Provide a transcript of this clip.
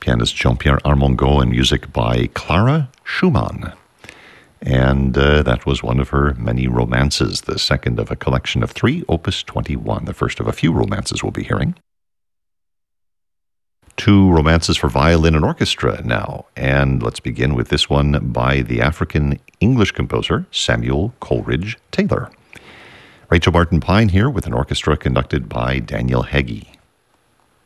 pianist Jean-Pierre Armengaud, and music by Clara Schumann. And that was one of her many romances, the second of a collection of 3, Opus 21, the first of a few romances we'll be hearing. 2 romances for violin and orchestra now, and let's begin with this one by the African-English composer Samuel Coleridge Taylor. Rachel Martin Pine here with an orchestra conducted by Daniel Heggie.